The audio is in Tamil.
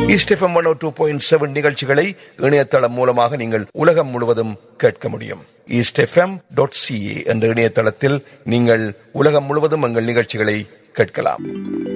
ஈஸ்ட் எஃப்எம் 102.7 நிகழ்ச்சிகளை இணையதளம் மூலமாக நீங்கள் உலகம் முழுவதும் கேட்க முடியும். eastfm.ca என்ற இணையதளத்தில் நீங்கள் உலகம் முழுவதும் எங்கள் நிகழ்ச்சிகளை கேட்கலாம்.